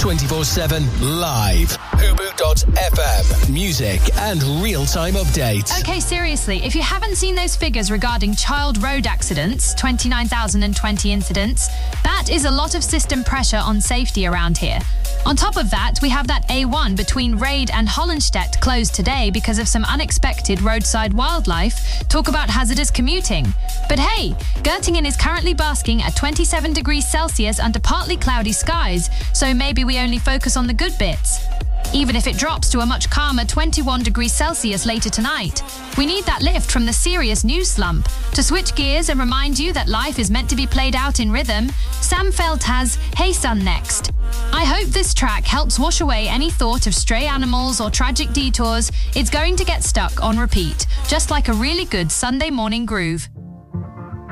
24/7 live. Hubu.fm. Music and real-time updates. Okay, seriously, if you haven't seen those figures regarding child road accidents, 29,020 incidents, that is a lot of system pressure on safety around here. On top of that, we have that A1 between Raid and Hollenstedt closed today because of some unexpected roadside wildlife. Talk about hazardous commuting. But hey, Göttingen is currently basking at 27 degrees Celsius under partly cloudy skies, so maybe we only focus on the good bits. Even if it drops to a much calmer 21 degrees Celsius later tonight. We need that lift from the serious news slump. To switch gears and remind you that life is meant to be played out in rhythm, Sam Feld has Hey Sun next. I hope this track helps wash away any thought of stray animals or tragic detours. It's going to get stuck on repeat, just like a really good Sunday morning groove.